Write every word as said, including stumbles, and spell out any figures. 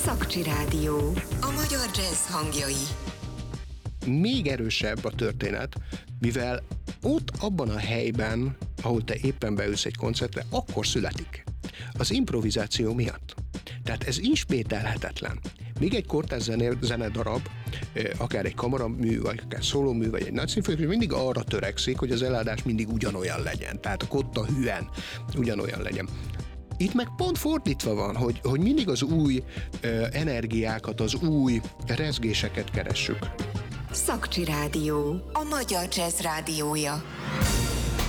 Szakcsi Rádió. A magyar jazz hangjai. Még erősebb a történet, mivel ott abban a helyben, ahol te éppen beülsz egy koncertre, akkor születik. Az improvizáció miatt. Tehát ez ismételhetetlen. Még egy kortárs zenedarab, akár egy kamaramű, vagy akár szólómű, vagy egy nagy szimfonikus, mindig arra törekszik, hogy az eladás mindig ugyanolyan legyen. Tehát a kotta hűen ugyanolyan legyen. Itt meg pont fordítva van, hogy, hogy mindig az új ö, energiákat, az új rezgéseket keressük. Szakcsi Rádió. A magyar jazz rádiója.